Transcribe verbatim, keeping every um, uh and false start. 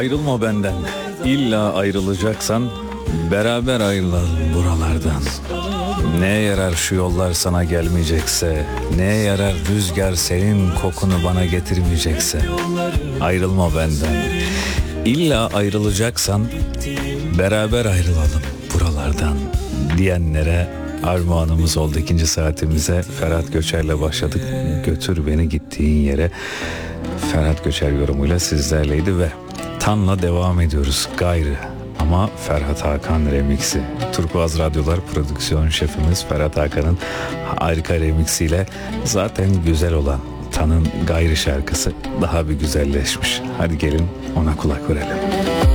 Ayrılma benden. İlla ayrılacaksan beraber ayrılalım buralardan. Neye yarar şu yollar sana gelmeyecekse, neye yarar rüzgar senin kokunu bana getirmeyecekse, ayrılma benden. İlla ayrılacaksan beraber ayrılalım buralardan diyenlere armağanımız oldu. İkinci saatimize Ferhat Göçer'le başladık. Götür beni gittiğin yere. Ferhat Göçer yorumuyla sizlerleydi ve Tan'la devam ediyoruz. Gayrı ama Ferhat Hakan remixi. Turkuaz Radyolar prodüksiyon şefimiz Ferhat Hakan'ın harika remixiyle zaten güzel olan Tan'ın Gayrı şarkısı daha bir güzelleşmiş. Hadi gelin ona kulak verelim.